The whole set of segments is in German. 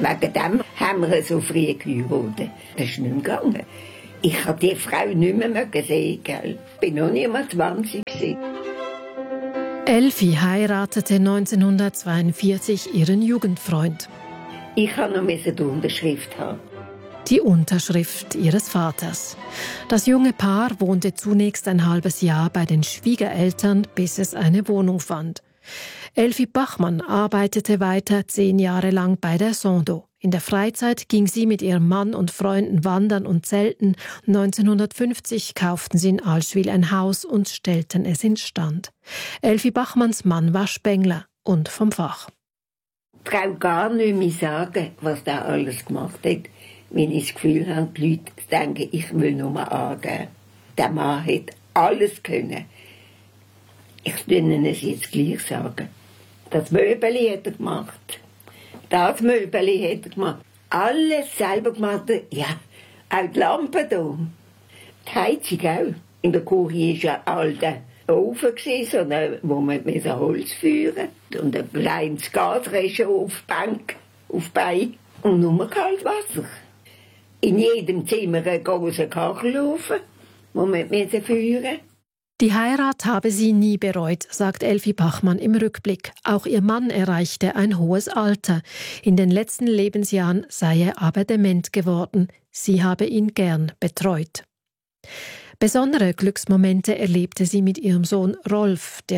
Wegen dem haben wir so früh geheiratet. Das ist nicht mehr gegangen. Ich habe die Frau nicht mehr sehen, gell? Ich war noch nicht mal 20. Elfi heiratete 1942 ihren Jugendfreund. Ich musste noch die Unterschrift haben. Die Unterschrift ihres Vaters. Das junge Paar wohnte zunächst ein halbes Jahr bei den Schwiegereltern, bis es eine Wohnung fand. Elfi Bachmann arbeitete weiter 10 Jahre lang bei der Sondo. In der Freizeit ging sie mit ihrem Mann und Freunden wandern und zelten. 1950 kauften sie in Allschwil ein Haus und stellten es instand. Elfi Bachmanns Mann war Spengler und vom Fach. Ich traue gar nicht mehr sagen, was der alles gemacht hat, wenn ich das Gefühl habe, die Leute denken, ich will nur mal angeben. Der Mann hat alles können. Ich will Ihnen es jetzt gleich sagen. Das Möbeli hat er gemacht. Das Möbeli hat er gemacht. Alles selber gemacht. Ja, auch die Lampe hier. Die Heizung auch. In der Küche war ein alter Ofen, wo man mit Holz führen musste. Und ein kleines Gasrechen auf die Beine. Und nur Kaltwasser. In jedem Zimmer ein großer Kachelofen, wo man führen musste. Die Heirat habe sie nie bereut, sagt Elfi Bachmann im Rückblick. Auch ihr Mann erreichte ein hohes Alter. In den letzten Lebensjahren sei er aber dement geworden. Sie habe ihn gern betreut. Besondere Glücksmomente erlebte sie mit ihrem Sohn Rolf, der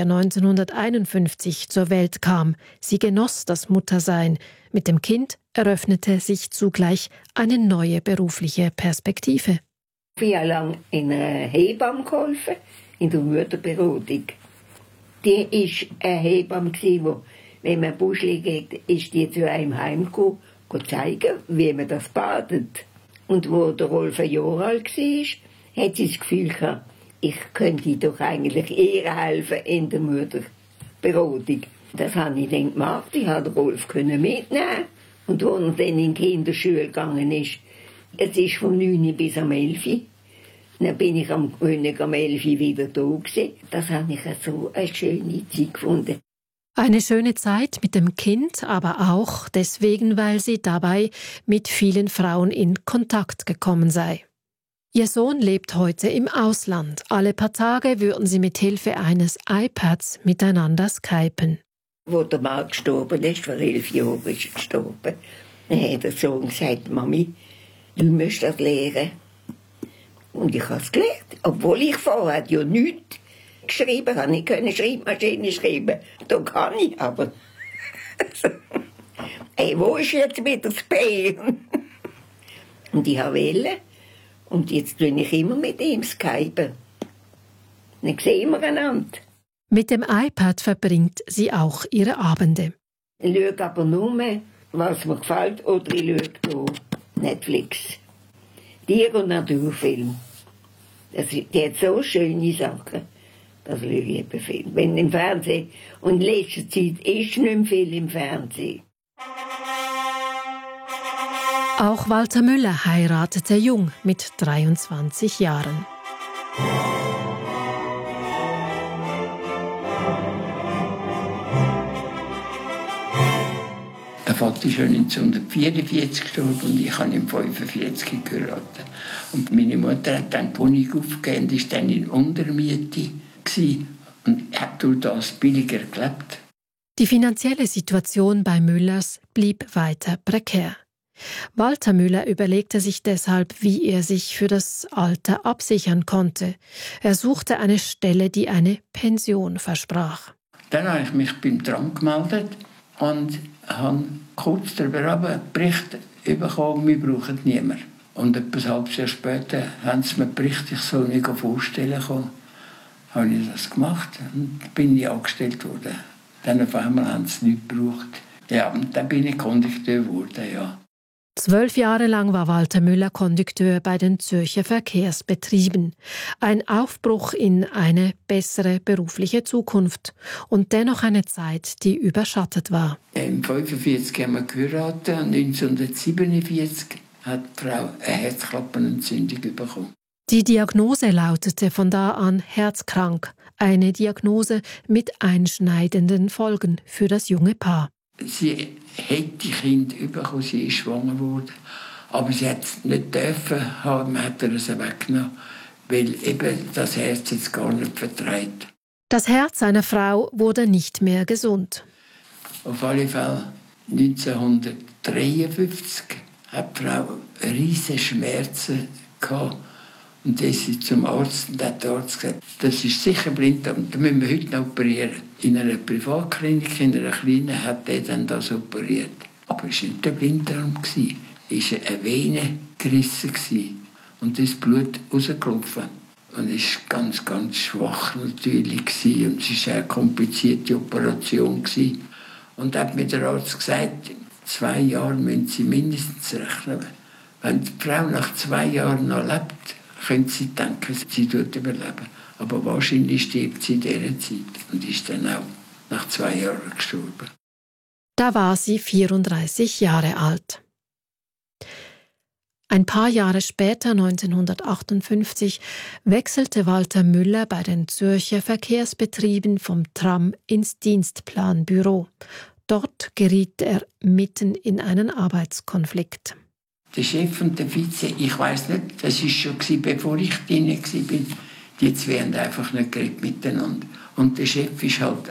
1951 zur Welt kam. Sie genoss das Muttersein. Mit dem Kind eröffnete sich zugleich eine neue berufliche Perspektive. Ich habe lange in einer Hebamme geholfen, in der Mütterberatung. Die war eine Hebamme, die, wenn man Buschli geht, ist die zu einem Heim gekommen, zeigen, wie man das badet. Und wo der Rolf ein Jahr alt war, hat sie das Gefühl gehabt, ich könnte doch eigentlich eher helfen in der Mütterberatung. Das habe ich dann gemacht. Ich konnte Rolf mitnehmen. Und als er dann in die Kinderschule gegangen ist, es ist von 9 bis am 11. Dann bin ich am 11 wieder da gewesen. Das habe ich so eine schöne Zeit gefunden. Eine schöne Zeit mit dem Kind, aber auch deswegen, weil sie dabei mit vielen Frauen in Kontakt gekommen sei. Ihr Sohn lebt heute im Ausland. Alle paar Tage würden sie mit Hilfe eines iPads miteinander skypen. Als der Mann gestorben ist, vor 11 Jahren ist er gestorben, dann hat der Sohn gesagt, Mami, du musst das lernen. Und ich habe es gelernt. Obwohl ich vorher ja nichts geschrieben habe. Ich konnte Schreibmaschine schreiben. Da kann ich aber. Hey, wo ist jetzt wieder das P? Und ich wollte. Und jetzt tue ich immer mit ihm skypen. Dann sehen wir einander. Mit dem iPad verbringt sie auch ihre Abende. Ich schaue aber nur, was mir gefällt, oder ich schaue Netflix. Tier- und Naturfilm. Die hat so schöne Sachen. Das schaue ich eben viel. Wenn im Fernsehen, und in letzter Zeit ist nicht mehr viel im Fernsehen. Auch Walter Müller heiratete jung mit 23 Jahren. Der Vater ist schon 1944 gestorben und ich habe ihn 1945 geheiratet. Und meine Mutter hat dann die Wohnung aufgegeben, war dann in Untermiete und hat durch das billiger gelebt. Die finanzielle Situation bei Müllers blieb weiter prekär. Walter Müller überlegte sich deshalb, wie er sich für das Alter absichern konnte. Er suchte eine Stelle, die eine Pension versprach. Dann habe ich mich beim Tram gemeldet und habe kurz darüber Bericht bekommen, wir brauchen niemanden. Und etwas halbes Jahr später haben sie mir Bericht, ich soll mich vorstellen kommen. Habe ich das gemacht und bin ich angestellt worden. Dann auf einmal haben sie nichts gebraucht. Ja, und dann bin ich Kondukteur geworden, ja. 12 Jahre lang war Walter Müller Kondukteur bei den Zürcher Verkehrsbetrieben. Ein Aufbruch in eine bessere berufliche Zukunft und dennoch eine Zeit, die überschattet war. Im 1945 haben wir geheiratet und 1947 hat die Frau eine Herzklappenentzündung bekommen. Die Diagnose lautete von da an herzkrank, eine Diagnose mit einschneidenden Folgen für das junge Paar. Sie hätte Kind bekommen, sie ist schwanger geworden. Aber sie hat es nicht dürfen haben, man hat ihr es weggenommen, weil eben das Herz jetzt gar nicht verträgt. Das Herz seiner Frau wurde nicht mehr gesund. Auf alle Fälle 1953 hat die Frau riesige Schmerzen gehabt. Und dann ist sie zum Arzt und hat der Arzt gesagt, das ist sicher Blinddarm, da müssen wir heute noch operieren. In einer Privatklinik, in einer kleinen, hat er dann das operiert. Aber es war nicht der Blinddarm, es war eine Vene gerissen und das Blut rausgelaufen. Und es war ganz, ganz schwach natürlich und es war eine komplizierte Operation. Und hat mir der Arzt gesagt, 2 Jahre müssen Sie mindestens rechnen. Wenn die Frau nach 2 Jahren noch lebt, können Sie denken, sie wird überleben. Aber wahrscheinlich stirbt sie in dieser Zeit und ist dann auch nach 2 Jahren gestorben. Da war sie 34 Jahre alt. Ein paar Jahre später, 1958, wechselte Walter Müller bei den Zürcher Verkehrsbetrieben vom Tram ins Dienstplanbüro. Dort geriet er mitten in einen Arbeitskonflikt. Der Chef und der Vize, ich weiss nicht, das war schon bevor ich drin war, die zwei haben einfach nicht geredet miteinander. Und der Chef ist halt,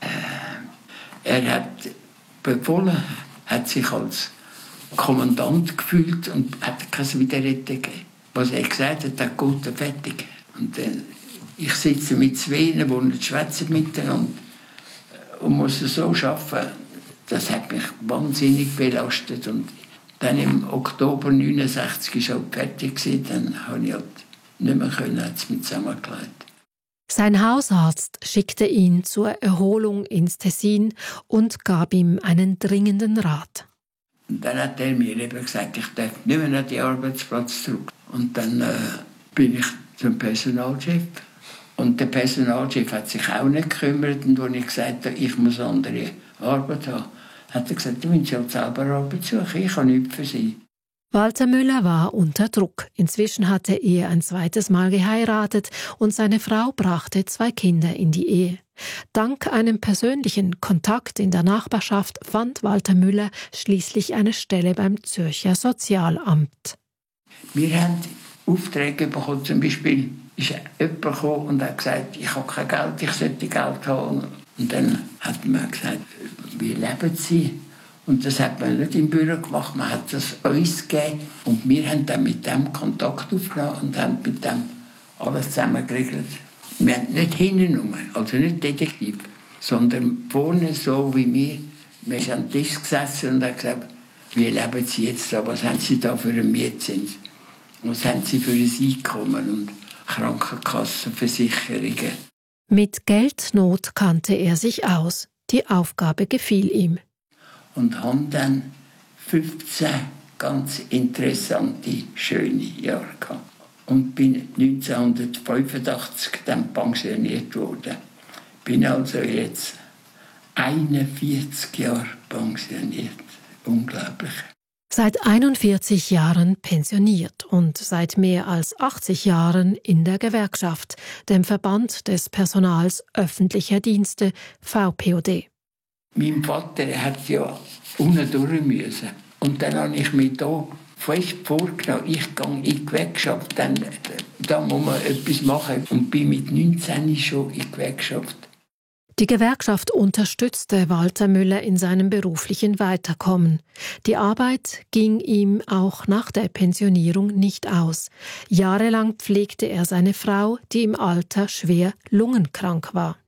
er hat befohlen, hat sich als Kommandant gefühlt und hat kein Widerreden gegeben. Was er gesagt hat, hat gut und fertig. Und ich sitze mit zwei, die nicht schwätzen miteinander und muss so arbeiten. Das hat mich wahnsinnig belastet. Und dann im Oktober 1969 war halt fertig. Dann konnte ich halt nicht mehr können, hat es mit zusammengelegt. Sein Hausarzt schickte ihn zur Erholung ins Tessin und gab ihm einen dringenden Rat. Und dann hat er mir eben gesagt, ich darf nicht mehr an den Arbeitsplatz zurück. Und dann bin ich zum Personalchef. Und der Personalchef hat sich auch nicht gekümmert. Und als ich gesagt habe, ich muss andere Arbeit haben, hat er gesagt, du musst halt selber Arbeit suchen, ich kann nichts für Sie. Walter Müller war unter Druck. Inzwischen hatte er ein zweites Mal geheiratet und seine Frau brachte 2 Kinder in die Ehe. Dank einem persönlichen Kontakt in der Nachbarschaft fand Walter Müller schließlich eine Stelle beim Zürcher Sozialamt. Wir haben Aufträge bekommen, zum Beispiel ist jemand gekommen und hat gesagt, ich habe kein Geld, ich sollte Geld haben. Und dann hat man gesagt, wie leben Sie? Und das hat man nicht im Büro gemacht, man hat das uns gegeben. Und wir haben dann mit dem Kontakt aufgenommen und haben mit dem alles zusammen geregelt. Wir haben nicht hinten, also nicht Detektiv, sondern vorne so wie wir. Wir sind am Tisch gesessen und haben gesagt, wie leben Sie jetzt da? Was haben Sie da für einen Mietzins? Was haben Sie für ein Einkommen und Krankenkassenversicherungen? Mit Geldnot kannte er sich aus. Die Aufgabe gefiel ihm. Und haben dann 15 ganz interessante, schöne Jahre gehabt. Und bin 1985 dann pensioniert worden. Bin also jetzt 41 Jahre pensioniert. Unglaublich. Seit 41 Jahren pensioniert und seit mehr als 80 Jahren in der Gewerkschaft, dem Verband des Personals öffentlicher Dienste, VPOD. Mein Vater hat ja unten durch müssen. Und dann habe ich mich da fest vorgenommen, ich gehe in die Gewerkschaft, da muss man etwas machen. Und bin mit 19 schon in die Gewerkschaft. Die Gewerkschaft unterstützte Walter Müller in seinem beruflichen Weiterkommen. Die Arbeit ging ihm auch nach der Pensionierung nicht aus. Jahrelang pflegte er seine Frau, die im Alter schwer lungenkrank war.